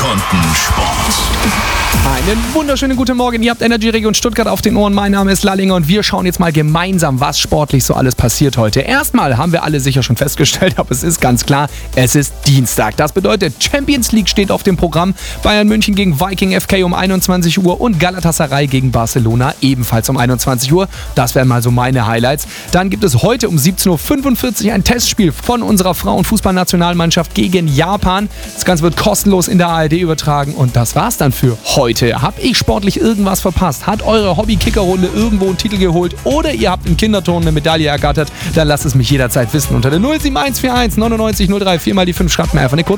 Sekunden Sport. Einen wunderschönen guten Morgen. Ihr habt Energy Region Stuttgart auf den Ohren. Mein Name ist Lallinger und wir schauen jetzt mal gemeinsam, was sportlich so alles passiert heute. Erstmal haben wir alle sicher schon festgestellt, aber es ist ganz klar, es ist Dienstag. Das bedeutet, Champions League steht auf dem Programm. Bayern München gegen Viking FK um 21 Uhr und Galatasaray gegen Barcelona ebenfalls um 21 Uhr. Das wären mal so meine Highlights. Dann gibt es heute um 17.45 Uhr ein Testspiel von unserer Frauenfußballnationalmannschaft gegen Japan. Das Ganze wird kostenlos in der ARD übertragen und das war's dann für heute. Hab ich sportlich irgendwas verpasst? Hat eure Hobby-Kicker-Runde irgendwo einen Titel geholt oder ihr habt im Kinderturnen eine Medaille ergattert? Dann lasst es mich jederzeit wissen unter der 07141 99 03 4 mal die 5. Schreibt mir einfach eine kurze